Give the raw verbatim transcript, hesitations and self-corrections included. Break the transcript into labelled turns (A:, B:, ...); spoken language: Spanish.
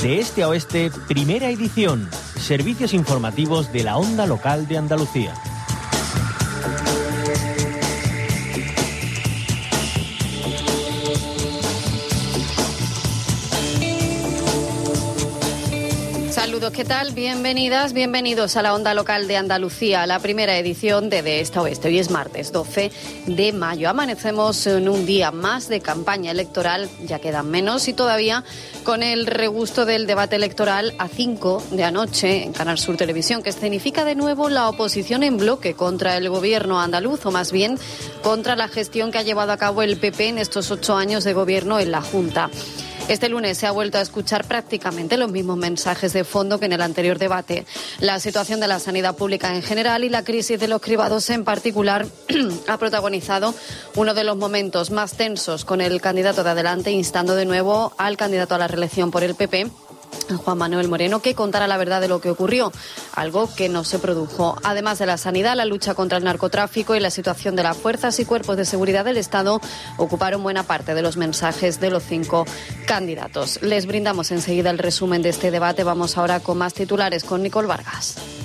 A: De este a oeste, primera edición. Servicios informativos de la Onda Local de Andalucía.
B: Saludos, ¿qué tal? Bienvenidas, bienvenidos a la Onda Local de Andalucía, la primera edición de De Este a Oeste. Hoy es martes doce de mayo. Amanecemos en un día más de campaña electoral, ya quedan menos, y todavía con el regusto del debate electoral a cinco de anoche en Canal Sur Televisión, que escenifica de nuevo la oposición en bloque contra el gobierno andaluz, o más bien contra la gestión que ha llevado a cabo el P P en estos ocho años de gobierno en la Junta. Este lunes se ha vuelto a escuchar prácticamente los mismos mensajes de fondo que en el anterior debate. La situación de la sanidad pública en general y la crisis de los cribados en particular ha protagonizado uno de los momentos más tensos, con el candidato de Adelante instando de nuevo al candidato a la reelección por el P P, Juan Manuel Moreno, que contara la verdad de lo que ocurrió, algo que no se produjo. Además de la sanidad, la lucha contra el narcotráfico y la situación de las fuerzas y cuerpos de seguridad del Estado ocuparon buena parte de los mensajes de los cinco candidatos. Les brindamos enseguida el resumen de este debate. Vamos ahora con más titulares con Nicole Vargas.